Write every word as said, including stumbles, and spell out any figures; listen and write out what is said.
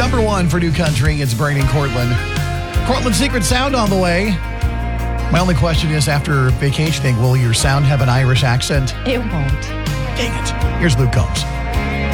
Number one for New Country, it's Brain and Cortland. Cortland's Secret Sound on the way. My only question is, after vacationing, will your sound have an Irish accent? It won't. Dang it. Here's Luke Combs.